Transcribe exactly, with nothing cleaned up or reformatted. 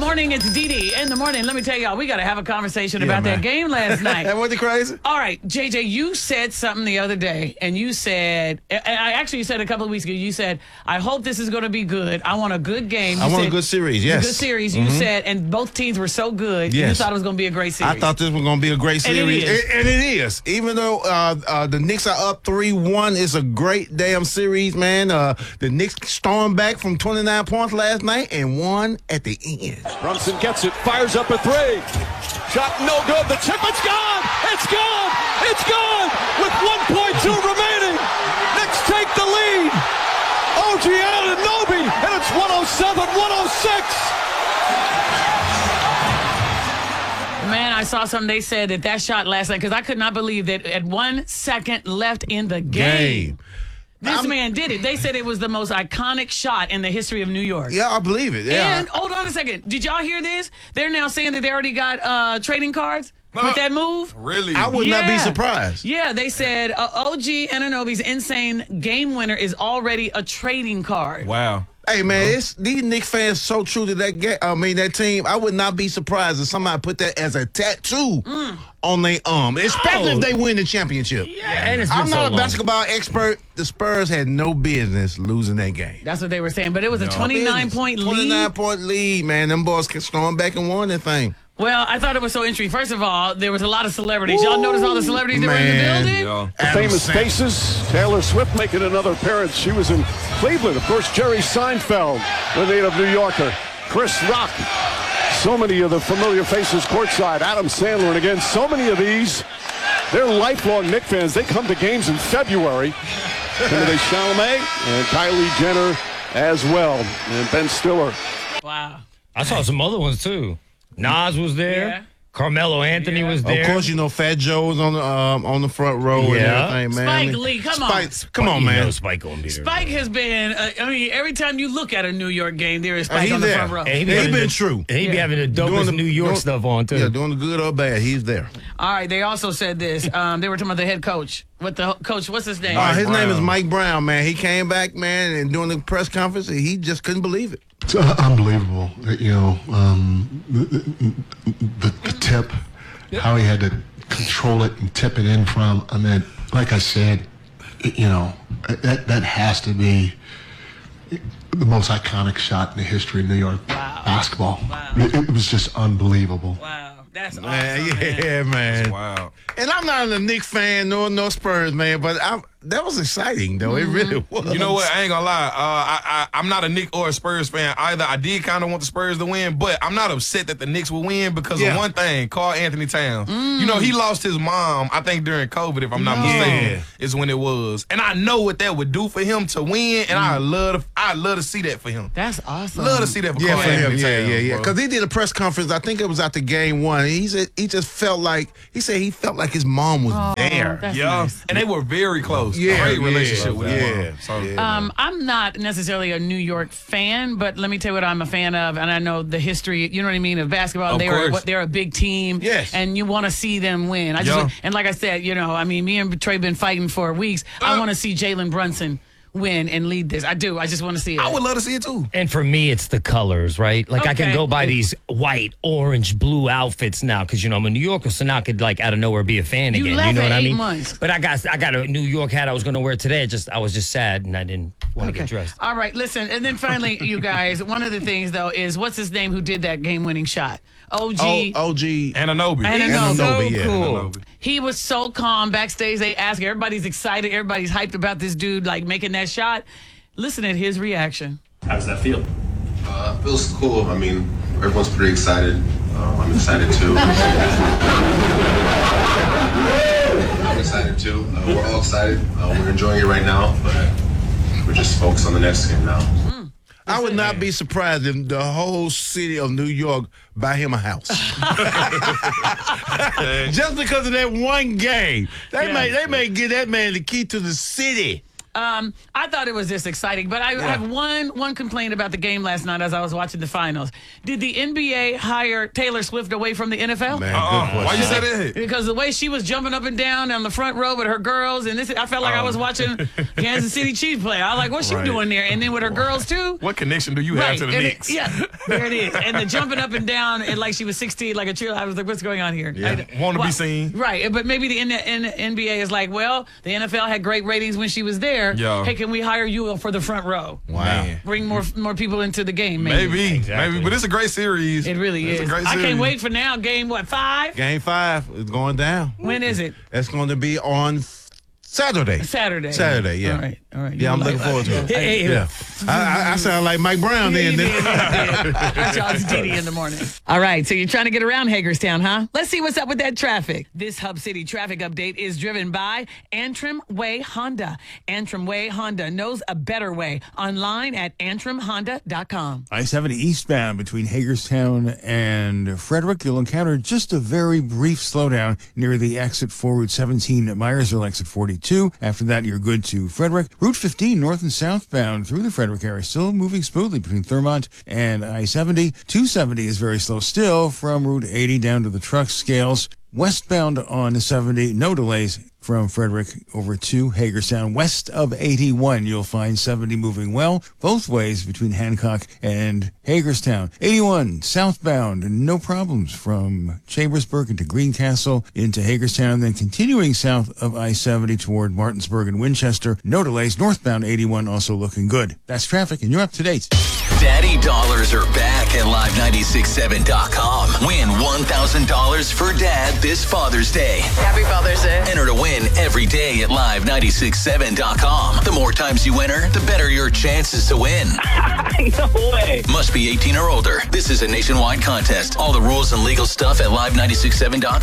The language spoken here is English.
morning. It's Dee Dee in the morning. Let me tell y'all, we got to have a conversation Yeah, about man. that game last night. That wasn't crazy? All right, J J, you said something the other day, and you said, and I actually said a couple of weeks ago, you said, I hope this is going to be good. I want a good game. You I want said, a good series, yes. A good series, you Mhm. said, and both teams were so good, Yes. you thought it was going to be a great series. I thought this was going to be a great And it series. is. And it is. Even though uh, uh, the Knicks are up three one, it's a great damn series, man. Uh, the Knicks stormed back from twenty-nine points last night and won at the end. Brunson gets it, fires up a three. Shot no good. The chip, it's gone. It's gone. It's gone. With one point two remaining. Knicks take the lead. O G Anunoby, and it's one oh seven one oh six. Man, I saw something. They said that that shot last night, because I could not believe that at one second left in the game. Game. This I'm- man did it. They said it was the most iconic shot in the history of New York. Yeah, I believe it. Yeah. And hold on a second. Did y'all hear this? They're now saying that they already got uh, trading cards with that move. Really? I would not be Yeah. surprised. Yeah, they said uh, O G Anunoby's insane game winner is already a trading card. Wow. Hey man, it's these Knicks fans so true to that game. I mean that team. I would not be surprised if somebody put that as a tattoo on their arm, especially Oh. if they win the championship. And it's been I'm so not a long. basketball expert. The Spurs had no business losing that game. That's what they were saying. But it was a twenty-nine point lead. twenty-nine point lead, man. Them boys can storm back and won that thing. Well, I thought it was so interesting. First of all, there was a lot of celebrities. Y'all notice all the celebrities that were in the Man. building? Yeah. Adam Famous Sandler. faces. Taylor Swift making another appearance. She was in Cleveland. Of course, Jerry Seinfeld, the native New Yorker. Chris Rock. So many of the familiar faces courtside. Adam Sandler. And again, so many of these, they're lifelong Knick fans. They come to games in February. Timothée Chalamet and Kylie Jenner as well. And Ben Stiller. Wow. I saw some other ones too. Nas was there. Yeah. Carmelo Anthony was there. Of course, you know Fat Joe was on the um, on the front row and Yeah. everything, man. Spike Lee, come on. Spike, come on, You man. know Spike gonna be there. Spike has been, uh, I mean, every time you look at a New York game, there is Uh, Spike he's on the there. front row. And He be having been the- true. and he be Yeah. having the Doing dopest the- New York doing- stuff on too. Yeah, doing the good or bad, he's there. All right, they also said this. Um, they were talking about the head coach. What the coach, what's his name? Uh, his name is Brown. Mike Brown, man. He came back, man, and doing the press conference, he just couldn't believe it. It's uh, unbelievable that, you know, um, the, the, the tip, how he had to control it and tip it in from. I mean, like I said, it, you know, that that has to be the most iconic shot in the history of New York Wow. basketball. Wow. It, it was just unbelievable. Wow, that's awesome, Man, man. yeah, man. Wow. And I'm not a Knicks fan nor no Spurs, man, but I, that was exciting, though. It really was. You know what? I ain't gonna lie. Uh, I, I I'm not a Knicks or a Spurs fan either. I did kind of want the Spurs to win, but I'm not upset that the Knicks will win because Yeah. of one thing. Carl Anthony Towns. You know he lost his mom. I think during COVID, if I'm not No. mistaken, Yeah. is when it was. And I know what that would do for him to win, and I love to I love to see that for him. That's awesome. Love to see that for Yeah, Carl for him. Anthony Yeah, Towns. yeah, yeah. bro. Because he did a press conference. I think it was after game one. He said he just felt like he said he felt like his mom was there. that's Yeah, nice. and they were very close. Yeah, Great yeah, relationship with his yeah, mom. So, yeah. Um, I'm not necessarily a New York fan, but let me tell you what I'm a fan of, and I know the history. You know what I mean of basketball. Of they were course. they're a big team, Yes. and you want to see them win. I just Yeah. and like I said, you know, I mean, me and Trey been fighting for weeks. I Uh. want to see Jalen Brunson win and lead this. I do. I just want to see it. I would love to see it too. And for me, it's the colors, right? Like I can Okay. go by these white, orange, blue outfits now because you know I'm a New Yorker, so now I could like out of nowhere be a fan You again. left You know at what I eight mean? months. But I got I got a New York hat I was going to wear today. It just I was just sad and I didn't want to get dressed. All right, listen, and then finally, you guys, one of the things though is what's his name who did that game-winning shot? O G. O G. Anunoby. Anunoby. Anunoby, yeah. Anunoby. He was so calm backstage. They ask, everybody's excited, everybody's hyped about this dude like making that shot. Listen at his reaction. How does that feel? Uh, feels cool. I mean, everyone's pretty excited. Um, I'm excited too. I'm excited too. Uh, we're all excited. Uh, we're enjoying it right now, but we're just focused on the next game now. I would not be surprised if the whole city of New York buy him a house. Just because of that one game. They Yeah. may they may give that man the key to the city. Um, I thought it was just exciting, but I have one one complaint about the game last night as I was watching the finals. Did the N B A hire Taylor Swift away from the N F L? Man, Uh-uh. good Why you question. say that? Because the way she was jumping up and down on the front row with her girls, and this, I felt like I was watching Kansas City Chiefs play. I was like, what's she Right. doing there? And then with her girls too. What connection do you have to the and Knicks? It, yeah, there it is. And the jumping up and down and like she was sixteen, like a cheerleader. I was like, what's going on here? Yeah. I- Want to well, be seen. Right, but maybe the N- N- N B A is like, well, the N F L had great ratings when she was there. Yeah. Hey, can we hire you for the front row? Wow. Man. Bring more more people into the game, maybe. Maybe, Exactly. maybe, but it's a great series. It really It's is. a great I series. can't wait for now. Game, what, five? Game five is going down. When is it? That's going to be on Saturday. Saturday. Saturday, yeah. All right, all right. Yeah, I'm You looking like- forward to it. Hey, hey, Yeah. I, I, I sound like Mike Brown Yeah, then. you did, yeah, you did. That's y'all's Diddy in the morning. All right, so you're trying to get around Hagerstown, huh? Let's see what's up with that traffic. This Hub City traffic update is driven by Antrim Way Honda. Antrim Way Honda knows a better way. Online at antrim honda dot com. I seventy eastbound between Hagerstown and Frederick, you'll encounter just a very brief slowdown near the exit for Route seventeen at Myersville, exit forty-two. After that, you're good to Frederick. Route fifteen, north and southbound through the Frederick area, still moving smoothly between Thurmont and I seventy. two seventy is very slow still from Route eighty down to the truck scales. Westbound on seventy, no delays from Frederick over to Hagerstown. West of eighty-one, you'll find seventy moving well both ways between Hancock and Hagerstown. eighty-one southbound, no problems from Chambersburg into Greencastle into Hagerstown, then continuing south of I seventy toward Martinsburg and Winchester. No delays. Northbound eighty-one also looking good. That's traffic, and you're up to date. Daddy dollars are back at live nine six seven dot com. Win one thousand dollars for Dad this Father's Day. Happy Father's Day. Enter to win every day at live nine six seven dot com. The more times you enter, the better your chances to win. No way. Must be eighteen or older. This is a nationwide contest. All the rules and legal stuff at live nine six seven dot com.